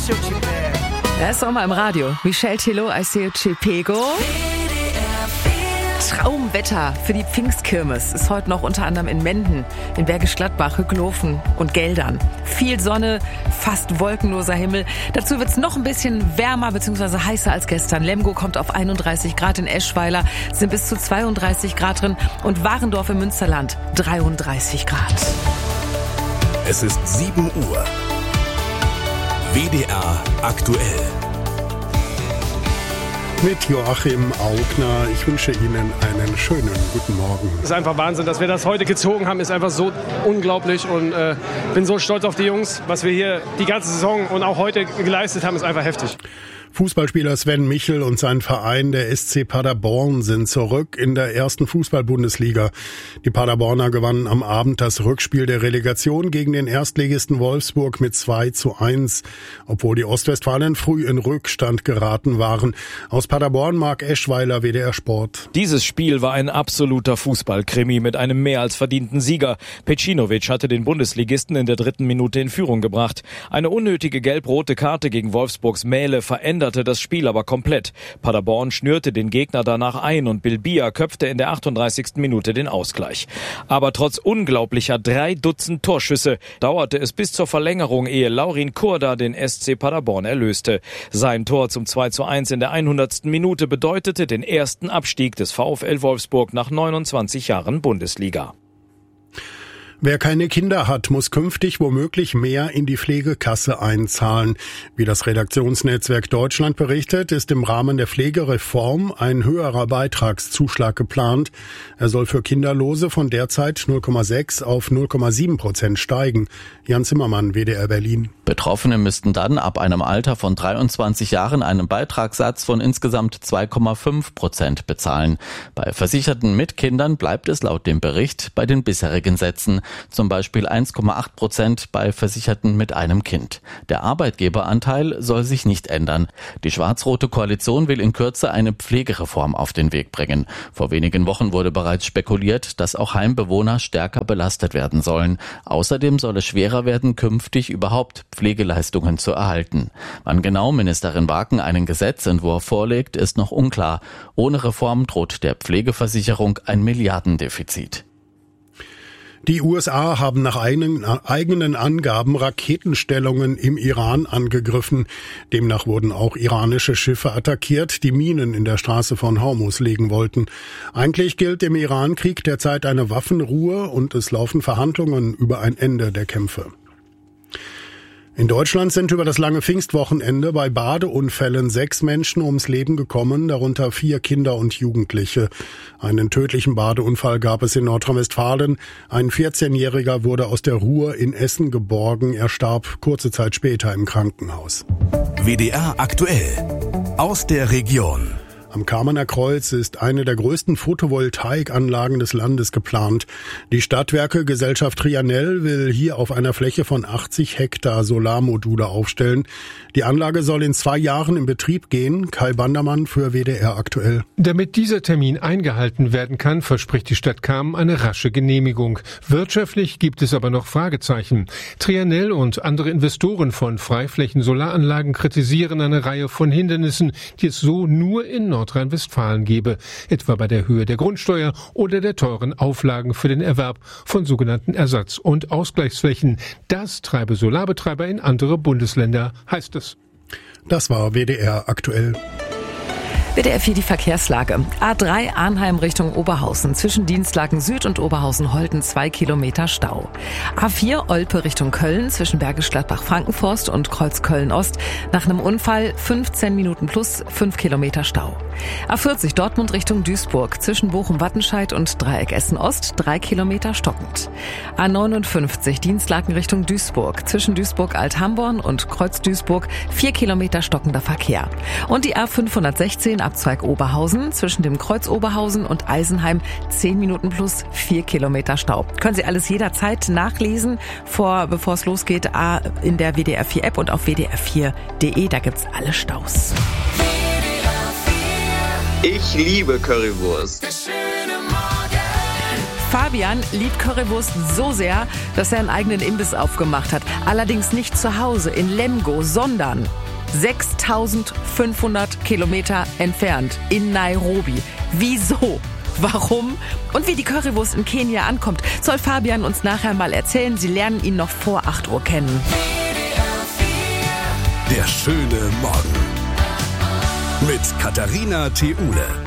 Er ist auch mal im Radio. Michel Tilo, Alceo Chipego. Traumwetter für die Pfingstkirmes ist heute noch unter anderem in Menden, in Bergisch Gladbach, Hückelhofen und Geldern. Viel Sonne, fast wolkenloser Himmel. Dazu wird es noch ein bisschen wärmer bzw. heißer als gestern. Lemgo kommt auf 31 Grad, in Eschweiler sind bis zu 32 Grad drin und Warendorf im Münsterland 33 Grad. Es ist 7 Uhr. WDR aktuell. Mit Joachim Augner. Ich wünsche Ihnen einen schönen guten Morgen. Es ist einfach Wahnsinn, dass wir das heute gezogen haben, ist einfach so unglaublich und bin so stolz auf die Jungs. Was wir hier die ganze Saison und auch heute geleistet haben, ist einfach heftig. Fußballspieler Sven Michel und sein Verein, der SC Paderborn, sind zurück in der ersten Fußball-Bundesliga. Die Paderborner gewannen am Abend das Rückspiel der Relegation gegen den Erstligisten Wolfsburg mit 2:1, obwohl die Ostwestfalen früh in Rückstand geraten waren. Aus Paderborn, Marc Eschweiler, WDR Sport. Dieses Spiel war ein absoluter Fußballkrimi mit einem mehr als verdienten Sieger. Pecinovic hatte den Bundesligisten in der 3. Minute in Führung gebracht. Eine unnötige gelb-rote Karte gegen Wolfsburgs Mähle veränderte das Spiel aber komplett. Paderborn schnürte den Gegner danach ein und Bilbia köpfte in der 38. Minute den Ausgleich. Aber trotz unglaublicher 3 Dutzend Torschüsse dauerte es bis zur Verlängerung, ehe Laurin Kurda den SC Paderborn erlöste. Sein Tor zum 2:1 in der 100. Minute bedeutete den ersten Abstieg des VfL Wolfsburg nach 29 Jahren Bundesliga. Wer keine Kinder hat, muss künftig womöglich mehr in die Pflegekasse einzahlen. Wie das Redaktionsnetzwerk Deutschland berichtet, ist im Rahmen der Pflegereform ein höherer Beitragszuschlag geplant. Er soll für Kinderlose von derzeit 0,6 auf 0,7% steigen. Jan Zimmermann, WDR Berlin. Betroffene müssten dann ab einem Alter von 23 Jahren einen Beitragssatz von insgesamt 2,5% bezahlen. Bei Versicherten mit Kindern bleibt es laut dem Bericht bei den bisherigen Sätzen. Zum Beispiel 1,8% bei Versicherten mit einem Kind. Der Arbeitgeberanteil soll sich nicht ändern. Die schwarz-rote Koalition will in Kürze eine Pflegereform auf den Weg bringen. Vor wenigen Wochen wurde bereits spekuliert, dass auch Heimbewohner stärker belastet werden sollen. Außerdem soll es schwerer werden, künftig überhaupt Pflegeleistungen zu erhalten. Wann genau Ministerin Waken einen Gesetzentwurf vorlegt, ist noch unklar. Ohne Reform droht der Pflegeversicherung ein Milliardendefizit. Die USA haben nach eigenen Angaben Raketenstellungen im Iran angegriffen. Demnach wurden auch iranische Schiffe attackiert, die Minen in der Straße von Hormuz legen wollten. Eigentlich gilt im Iran-Krieg derzeit eine Waffenruhe und es laufen Verhandlungen über ein Ende der Kämpfe. In Deutschland sind über das lange Pfingstwochenende bei Badeunfällen 6 Menschen ums Leben gekommen, darunter 4 Kinder und Jugendliche. Einen tödlichen Badeunfall gab es in Nordrhein-Westfalen. Ein 14-Jähriger wurde aus der Ruhr in Essen geborgen. Er starb kurze Zeit später im Krankenhaus. WDR aktuell. Aus der Region. Am Kamener Kreuz ist eine der größten Photovoltaikanlagen des Landes geplant. Die Stadtwerke Gesellschaft Trianel will hier auf einer Fläche von 80 Hektar Solarmodule aufstellen. Die Anlage soll in 2 Jahren in Betrieb gehen. Kai Bandermann für WDR aktuell. Damit dieser Termin eingehalten werden kann, verspricht die Stadt Kamen eine rasche Genehmigung. Wirtschaftlich gibt es aber noch Fragezeichen. Trianel und andere Investoren von Freiflächen-Solaranlagen kritisieren eine Reihe von Hindernissen, die es so nur in Nordrhein-Westfalen gebe, etwa bei der Höhe der Grundsteuer oder der teuren Auflagen für den Erwerb von sogenannten Ersatz- und Ausgleichsflächen. Das treibe Solarbetreiber in andere Bundesländer, heißt es. Das war WDR aktuell. WDR 4 die Verkehrslage. A3 Arnheim Richtung Oberhausen. Zwischen Dienstlaken Süd und Oberhausen-Holten 2 Kilometer Stau. A4 Olpe Richtung Köln. Zwischen Bergisch Gladbach-Frankenforst und Kreuz Köln-Ost. Nach einem Unfall 15 Minuten plus 5 Kilometer Stau. A40 Dortmund Richtung Duisburg. Zwischen Bochum-Wattenscheid und Dreieck Essen-Ost 3 Kilometer stockend. A59 Dienstlaken Richtung Duisburg. Zwischen Duisburg-Alt-Hamborn und Kreuz Duisburg 4 Kilometer stockender Verkehr. Und die A516 Abzweig Oberhausen zwischen dem Kreuz Oberhausen und Eisenheim 10 Minuten plus 4 Kilometer Stau. Können Sie alles jederzeit nachlesen, bevor es losgeht, in der WDR 4 App und auf wdr4.de, da gibt's alle Staus. Ich liebe Currywurst. Fabian liebt Currywurst so sehr, dass er einen eigenen Imbiss aufgemacht hat. Allerdings nicht zu Hause in Lemgo, sondern 6.500 Kilometer entfernt in Nairobi. Wieso? Warum? Und wie die Currywurst in Kenia ankommt, soll Fabian uns nachher mal erzählen. Sie lernen ihn noch vor 8 Uhr kennen. Der schöne Morgen mit Katharina Theule.